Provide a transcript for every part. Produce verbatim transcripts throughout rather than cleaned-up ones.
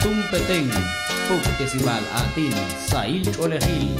Tumpeteng, Puk Decimal Atin, Sail Olehil.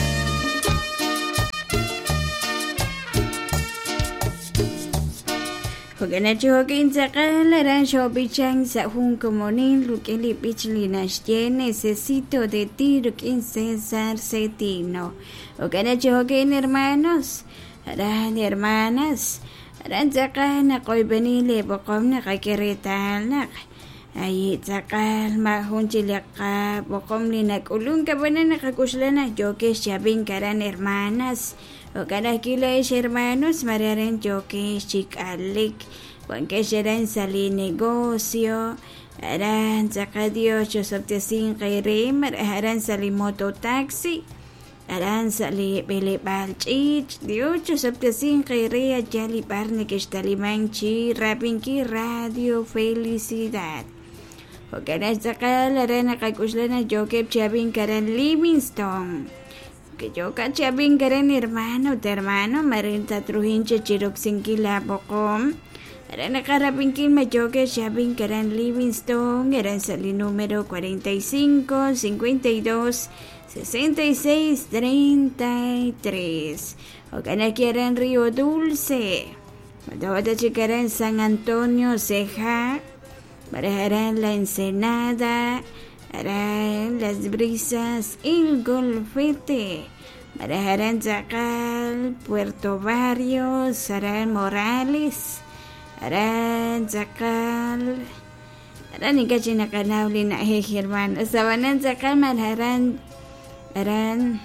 Hoganacho Kinsakala Rancho Bichang Sahun Comonin Lukeli Pichlinas necesito de ti Rukin César Cetino. Hoganacho Hokin hermanos, harán hermanas, harán Zakana Koibenile Bokomna Kakeretalnak. Ay Zakal Mahun Chilaka Bokomlina Kulunka Banana Kakuslana Joke Shabin Karan hermanas. O cada kilos hermanos mararen choque chicalik, porque serán salir negocio, harán sacar ocho septicinco y rimar, harán salir mototaxi, harán salir belebalchich, de ocho septicinco y ria jali parne que está limanchi, rapinki radio felicidad. O cada sacar la rana cacuslana choque chabin karan Livingston. Que yo cachabin karen hermano te hermano marinta trujinche chiroxinkila bocom era nakarapinkin me choque chabin karen Livingston eran sali número cuarenta y cinco, cincuenta y dos, sesenta y seis, treinta y tres o que quieren Río Dulce otra chica en San Antonio Ceja para la Ensenada harán las brisas el golfete, harán Zacal, Puerto Barrios, harán Morales, harán Zacal, harán Nicachina Canaulina Germán, Sabanan Zacal, harán, harán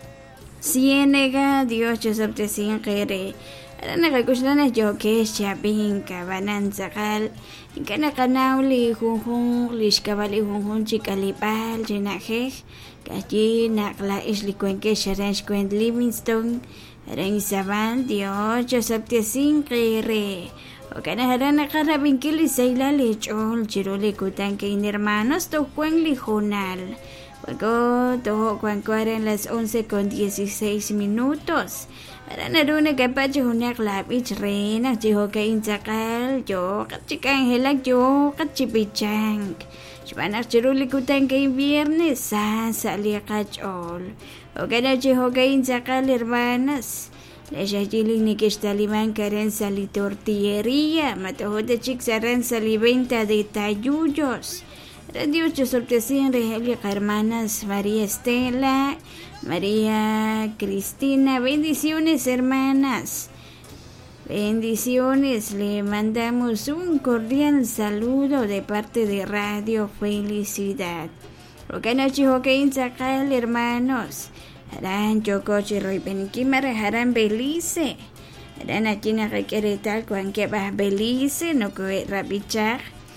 Ciénega, Diocho Septecín Jere, harán Acacuslana Joque, Chabinca, Banan Zacal, Kana kanauli hunhun lishkabali hunhun chikalipal jinajej kaji nakla islikwenke sharanshkwen Livingston ren sabal diocho septicinco re o kana harana kara vinkili seila lechol chirole kutanke in hermanos to kwen lijonal luego to kwen en las once con dieciséis minutos. Naruna kapacho hunak labich rena chiho ka insakal yo kachikan helak yo kachipichang shbanak chiruli kutan ka viernes sa salia kachol o kada chiho ka insakal hermanas la shajili ni que está liman karen sali tortillería matohoda chik saran sali venta de tayuyos radio chosortecin rehelia hermanas María Estela María Cristina, bendiciones hermanas, bendiciones, le mandamos un cordial saludo de parte de Radio Felicidad. Rokanachi Hokein Sakal hermanos, harán Chocochi Roy Benikimar, harán Belice, harán aquí na requeretal cuan que va Belice, no que rabichar.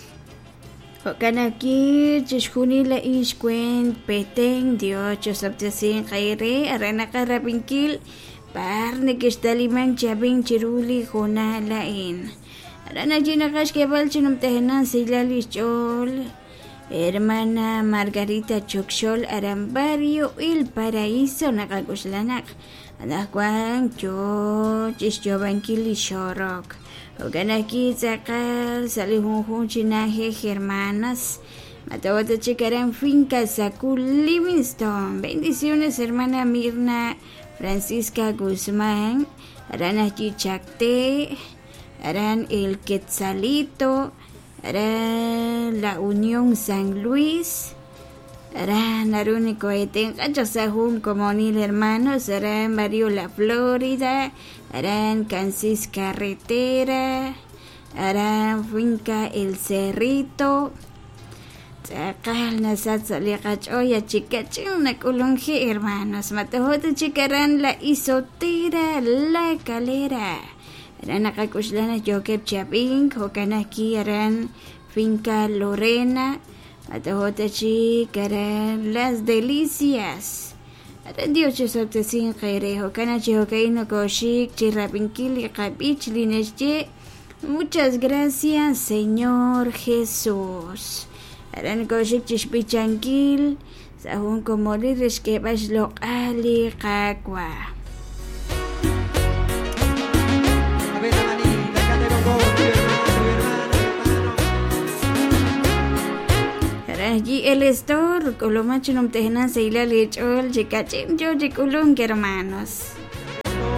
Hokanaki chishkunila ishkwen peteng diocho septicinco jaire arana karapinkil parne que está liman chabin chiruli jonala in arana jinakash que balchinum tehenan silali chol hermana Margarita Chokshol Arambario El Paraíso nakakuslanak anakuan cho chishchobankili shorok Oganaki Zakal, Salihun Chinaje, hermanas, Matawata Chicaran Finca Sakul Livingston, bendiciones hermana Mirna Francisca Guzmán, Arana Chichacte, Aran El Quetzalito, Aran La Unión San Luis, Aran Arúnico Eten, Cachasahun Comonil hermanos, Aran Mariola Florida, harán Cansis Carretera, harán Finca El Cerrito, Zakal Nasat Saliakachoya Chicachuna Colonge hermanos, Matajote Chicarán La Isotera, La Calera, harán Akakuslana Jokep Chapin, Hokanaki harán Finca Lorena, Matajote Chicarán Las Delicias. Diocho septicinco rejo kana chihokaino koshik chirrapinkili kapich linesche. Muchas gracias Señor Jesús. Aran koshik chishpichankil sahun komoliris que bash lokali kakwa. allí el estor, coloma chunum tejena seila lechol, chicachim yo chiculum hermanos.